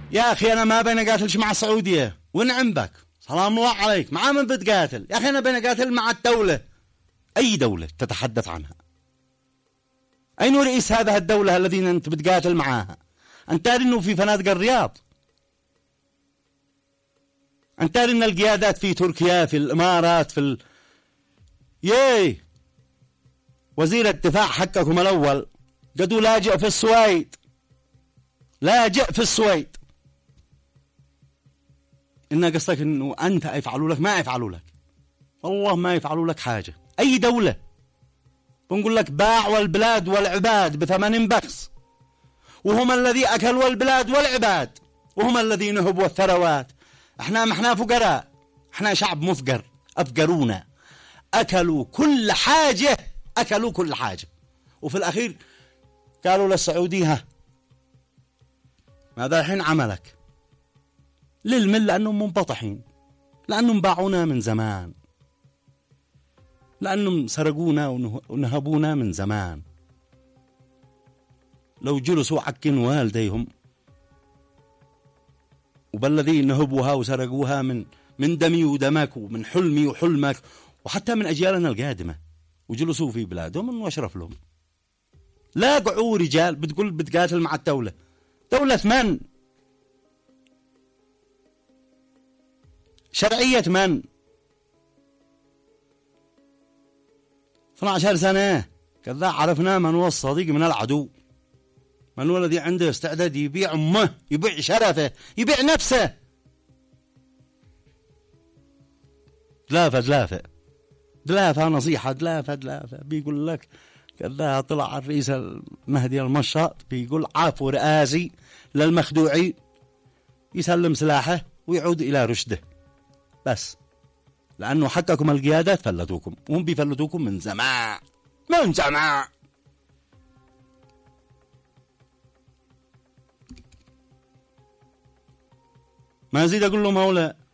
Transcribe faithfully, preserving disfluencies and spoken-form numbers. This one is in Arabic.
يا أخي أنا ما بين أقاتلش مع السعودية ونعم بك سلام الله عليك، مع من بتقاتل يا أخي؟ أنا بين أقاتل مع الدولة. أي دولة تتحدث عنها؟ أين رئيس هذه الدولة الذين أنت بتقاتل معاها؟ أنت ترى أنه في فنادق الرياض، أنت ترى أن القيادات في تركيا في الإمارات في ال... ياي وزير الدفاع حقكم الأول قدوا لاجئ في السويد، لاجئ في السويد. إن قصدك إنه أنت يفعلوا لك، ما يفعلوا لك والله ما يفعلوا لك حاجة. أي دولة بنقول لك باعوا البلاد والعباد بثمن بخس، وهم الذي أكلوا البلاد والعباد، وهم الذي نهبوا الثروات. احنا ما احنا فقراء، احنا شعب مفقر، أفقرونا، أكلوا كل حاجة، أكلوا كل حاجة. وفي الأخير قالوا للسعودي ها ماذا الحين عملك للمل؟ لأنهم منبطحين، لأنهم باعونا من زمان، لأنهم سرقونا ونهبونا من زمان. لو جلسوا عكن والديهم وبالذي نهبوها وسرقوها من من دمي ودمك ومن حلمي وحلمك وحتى من أجيالنا القادمة، وجلسوا في بلادهم واشرف لهم. لا قعوا رجال بتقول بتقاتل مع الدولة. دولة من؟ شرعية من؟ اثنتي عشرة سنة كذا عرفنا من هو الصديق من العدو، من هو الذي عنده استعداد يبيع أمه، يبيع شرفه، يبيع نفسه. دلافة دلافة دلافة نصيحة، دلافة دلافة بيقول لك كذا طلع الرئيس المهدي المشاط بيقول عفو رئاسي للمخدوعي، يسلم سلاحه ويعود إلى رشده بس، لأنه حقكم القيادات فلتوكم، وهم بيفلتوكم من زمان من زمان. ما زيد أقول له مولا